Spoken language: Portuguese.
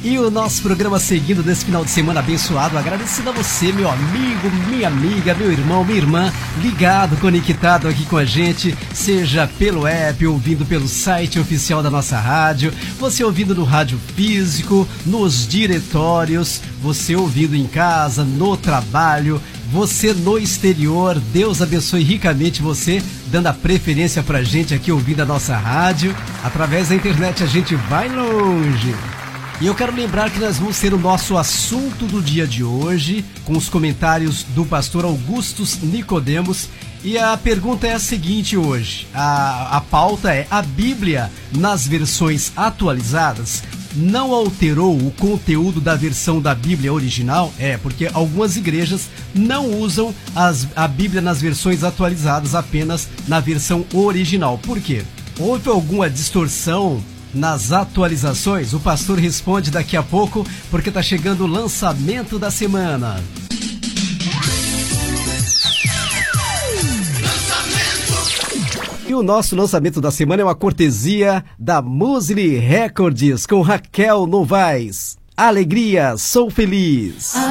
E o nosso programa seguindo nesse final de semana abençoado, agradecendo a você, meu amigo, minha amiga, meu irmão, minha irmã, ligado, conectado aqui com a gente, seja pelo app, ouvindo pelo site oficial da nossa rádio, você ouvindo no rádio físico, nos diretórios, você ouvindo em casa, no trabalho, você no exterior. Deus abençoe ricamente você, dando a preferência pra gente aqui ouvindo a nossa rádio. Através da internet a gente vai longe. E eu quero lembrar que nós vamos ter o nosso assunto do dia de hoje, com os comentários do pastor Augustus Nicodemos. E a pergunta é a seguinte hoje, a pauta é: a Bíblia nas versões atualizadas não alterou o conteúdo da versão da Bíblia original? Porque algumas igrejas não usam a Bíblia nas versões atualizadas, apenas na versão original. Por quê? Houve alguma distorção nas atualizações? O pastor responde daqui a pouco, porque está chegando o lançamento da semana. E o nosso lançamento da semana é uma cortesia da Musli Records com Raquel Novaes. Alegria, sou feliz.